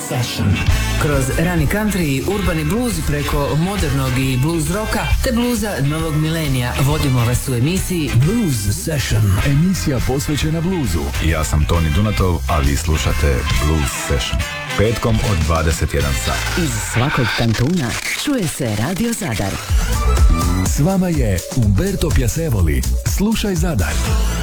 Session. Kroz rani country i urbani blues preko modernog i blues roka te bluza novog milenija vodimo vas u emisiji Blues Session. Emisija posvećena bluzu. Ja sam Toni Dunatov, a vi slušate Blues Session. Petkom od 21 sat. Iz svakog kantuna čuje se Radio Zadar. S vama je Umberto Piacevoli. Slušaj Zadar.